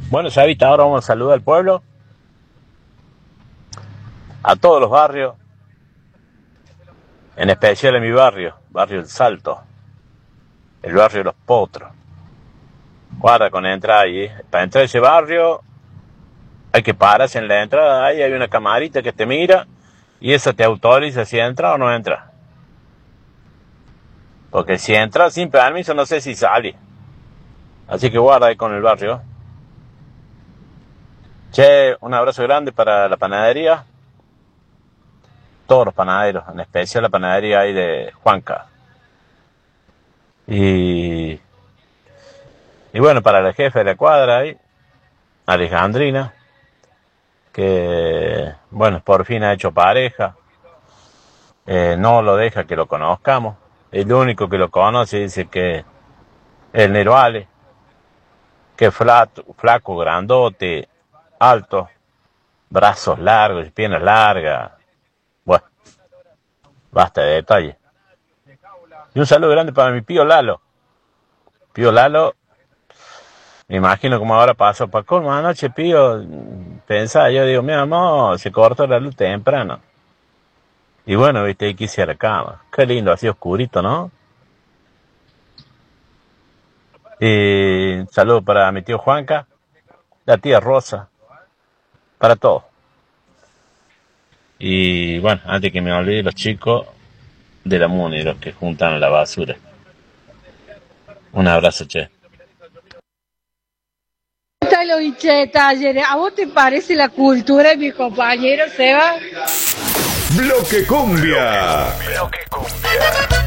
Bueno, Chavita, ahora vamos a saludar al pueblo, a todos los barrios, en especial a mi barrio, barrio El Salto, el barrio de Los Potros. Guarda con entrar ahí. Para entrar a ese barrio hay que pararse en la entrada, ahí hay una camarita que te mira y esa te autoriza si entra o no entra. Porque si entra sin permiso no sé si sale. Así que guarda ahí con el barrio. Che, un abrazo grande para la panadería. Todos los panaderos, en especial la panadería ahí de Juanca. Y, y bueno, para el jefe de la cuadra ahí, Alejandrina, que bueno, por fin ha hecho pareja. No lo deja que lo conozcamos. El único que lo conoce dice que el Nero Ale, que es flaco, grandote, alto, brazos largos, piernas largas. Bueno, basta de detalle. Y un saludo grande para mi tío Lalo. Pío Lalo, me imagino como ahora pasó para colmo anoche, Pío. Pensaba, yo digo, mi amor, se cortó la luz temprano. Y bueno, viste, ahí quise a la cama. Qué lindo, así oscurito, ¿no? Y saludo para mi tío Juanca, la tía Rosa, para todos. Y bueno, antes que me olvide, los chicos de la MUNI, los que juntan la basura. Un abrazo, che. Los talleres. ¿A vos te parece la cultura de mi compañero Seba? Bloque Cumbia. Bloque Cumbia.